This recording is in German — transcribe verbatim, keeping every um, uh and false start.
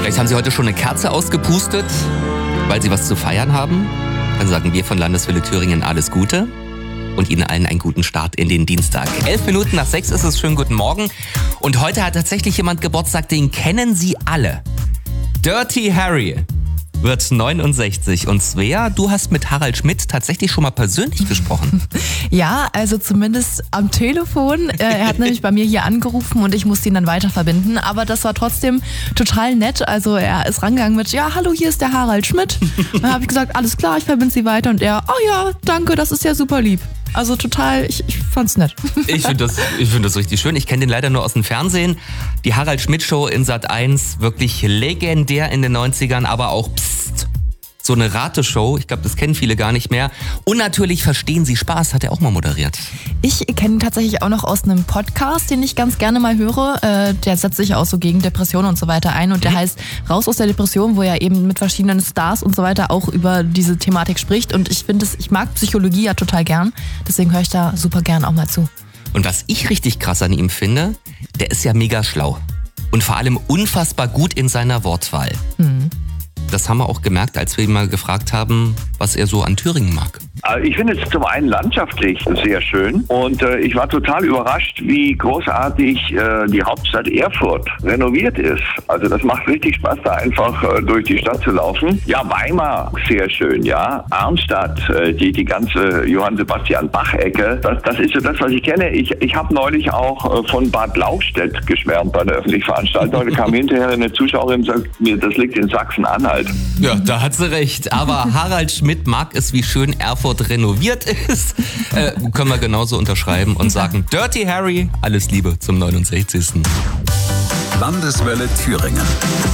Vielleicht haben Sie heute schon eine Kerze ausgepustet, weil Sie was zu feiern haben. Dann sagen wir von Landeswelle Thüringen alles Gute und Ihnen allen einen guten Start in den Dienstag. Elf Minuten nach sechs ist es, schönen guten Morgen. Und heute hat tatsächlich jemand Geburtstag, den kennen Sie alle. Dirty Harry wird neunundsechzig. Und Svea, du hast mit Harald Schmidt tatsächlich schon mal persönlich gesprochen. Ja, also zumindest am Telefon. Er hat nämlich bei mir hier angerufen und ich musste ihn dann weiter verbinden. Aber das war trotzdem total nett. Also er ist rangegangen mit, ja, hallo, hier ist der Harald Schmidt. Dann habe ich gesagt, alles klar, ich verbinde Sie weiter. Und er, oh ja, danke, das ist ja super lieb. Also total, ich, ich fand's nett. Ich finde das, ich find das richtig schön. Ich kenne den leider nur aus dem Fernsehen. Die Harald Schmidt Show in Sat eins, wirklich legendär in den neunzigern, aber auch psst, so eine Rateshow. Ich glaube, das kennen viele gar nicht mehr. Und natürlich Verstehen Sie Spaß, hat er auch mal moderiert. Ich kenne ihn tatsächlich auch noch aus einem Podcast, den ich ganz gerne mal höre. Äh, der setzt sich auch so gegen Depressionen und so weiter ein. Und der mhm. heißt Raus aus der Depression, wo er eben mit verschiedenen Stars und so weiter auch über diese Thematik spricht. Und ich finde es, ich mag Psychologie ja total gern. Deswegen höre ich da super gern auch mal zu. Und was ich richtig krass an ihm finde, der ist ja mega schlau. Und vor allem unfassbar gut in seiner Wortwahl. Mhm. Das haben wir auch gemerkt, als wir ihn mal gefragt haben, was er so an Thüringen mag. Ich finde es zum einen landschaftlich sehr schön und äh, ich war total überrascht, wie großartig äh, die Hauptstadt Erfurt renoviert ist. Also das macht richtig Spaß, da einfach äh, durch die Stadt zu laufen. Ja, Weimar, sehr schön, ja. Arnstadt, äh, die, die ganze Johann Sebastian Bach-Ecke, das, das ist so das, was ich kenne. Ich, ich habe neulich auch äh, von Bad Lauchstädt geschwärmt bei der öffentlichen Veranstaltung. Da kam hinterher eine Zuschauerin und sagt mir, das liegt in Sachsen-Anhalt. Ja, da hat sie recht. Aber Harald Schmidt mag es, wie schön Erfurt renoviert ist. Äh, können wir genauso unterschreiben und sagen, Dirty Harry, alles Liebe zum neunundsechzigsten Landeswelle Thüringen.